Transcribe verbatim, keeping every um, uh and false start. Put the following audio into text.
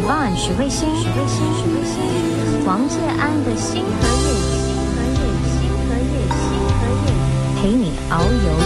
Yvonne 许慧欣，许慧欣，许慧欣，王介安的星河夜，星河夜，星河夜，星河夜，陪你遨游